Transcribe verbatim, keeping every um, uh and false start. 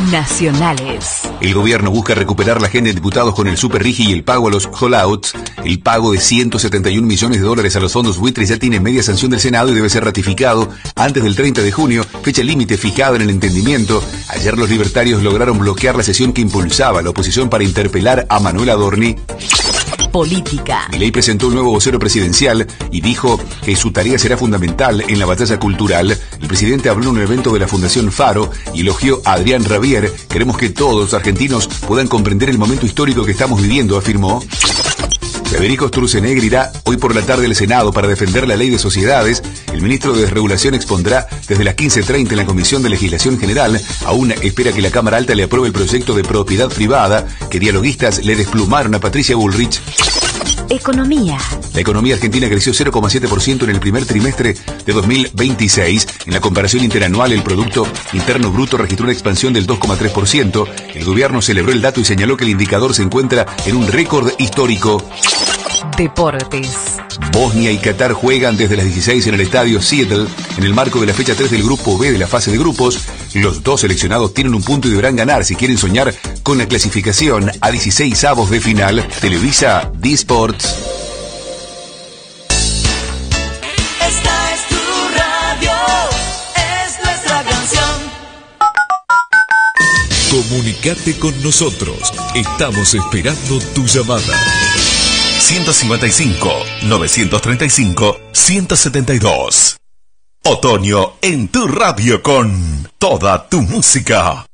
Nacionales. El gobierno busca recuperar la agenda de diputados con el Super Rigi y el pago a los hollouts. El pago de ciento setenta y un millones de dólares a los fondos buitres ya tiene media sanción del Senado y debe ser ratificado antes del treinta de junio, fecha límite fijada en el entendimiento. Ayer los libertarios lograron bloquear la sesión que impulsaba la oposición para interpelar a Manuel Adorni. Política. Milei presentó un nuevo vocero presidencial y dijo que su tarea será fundamental en la batalla cultural. El presidente habló en un evento de la Fundación Faro y elogió a Adrián Rabier. Queremos que todos los argentinos puedan comprender el momento histórico que estamos viviendo, afirmó. Federico Sturzenegger irá hoy por la tarde al Senado para defender la ley de sociedades. El ministro de Desregulación expondrá desde las quince treinta en la Comisión de Legislación General. Aún espera que la Cámara Alta le apruebe el proyecto de propiedad privada que dialoguistas le desplumaron a Patricia Bullrich. Economía. La economía argentina creció cero coma siete por ciento en el primer trimestre de dos mil veintiséis. En la comparación interanual, el Producto Interno Bruto registró una expansión del dos coma tres por ciento. El gobierno celebró el dato y señaló que el indicador se encuentra en un récord histórico. Deportes. Bosnia y Qatar juegan desde las dieciséis en el estadio Seattle en el marco de la fecha tres del grupo B de la fase de grupos. Los dos seleccionados tienen un punto y deberán ganar si quieren soñar con la clasificación a dieciséis avos de final. Televisa D-Sports. Esta es tu radio, es nuestra canción. Comunicate con nosotros. Estamos esperando tu llamada. ciento cincuenta y cinco, novecientos treinta y cinco, ciento setenta y dos. Otoño en tu radio con toda tu música.